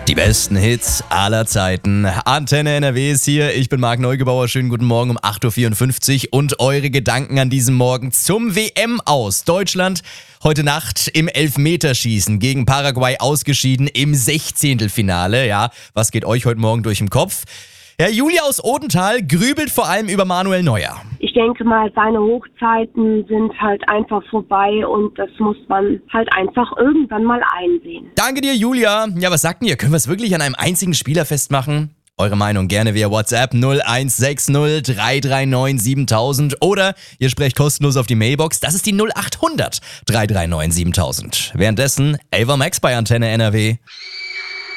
Die besten Hits aller Zeiten. Antenne NRW ist hier. Ich bin Marc Neugebauer. Schönen guten Morgen um 8.54 Uhr. Und eure Gedanken an diesem Morgen zum WM aus. Deutschland heute Nacht im Elfmeterschießen gegen Paraguay ausgeschieden im 16. Ja, was geht euch heute Morgen durch den Kopf? Ja, Julia aus Odenthal grübelt vor allem über Manuel Neuer. Ich denke mal, seine Hochzeiten sind halt einfach vorbei und das muss man halt einfach irgendwann mal einsehen. Danke dir, Julia. Ja, was sagt ihr? Können wir es wirklich an einem einzigen Spieler festmachen? Eure Meinung gerne via WhatsApp 0160 339 7000 oder ihr sprecht kostenlos auf die Mailbox. Das ist die 0800 339 7000. Währenddessen Ava Max bei Antenne NRW.